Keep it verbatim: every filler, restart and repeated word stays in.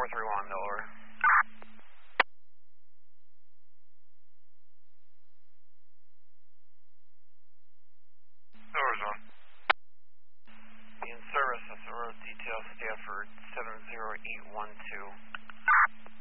four three one, Delaware. Delaware's on. Be in service, S R O detail Stanford seven zero eight one two.